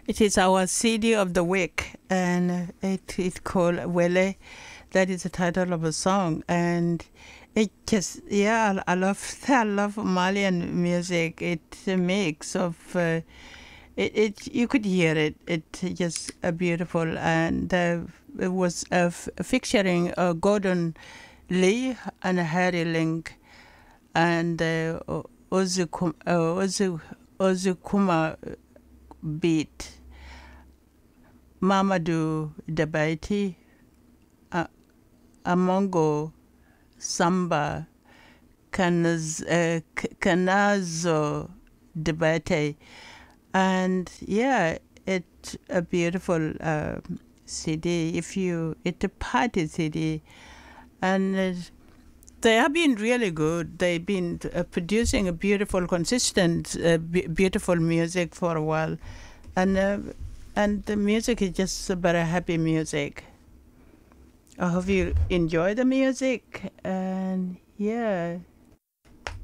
It is our CD of the week, and it called Wele. That is the title of a song, and it just I love I love Malian music. It's a mix of it you could hear it. It's just beautiful, and it was featuring Gordon Lee and Harry Link and Ozukuma beat. Mamadou Dabaiti, Amongo Samba, Kanazo Dabate. And it's a beautiful CD. It's a party CD. And they have been really good. They've been producing a beautiful, consistent, beautiful music for a while. And the music is just very happy music. I hope you enjoy the music. And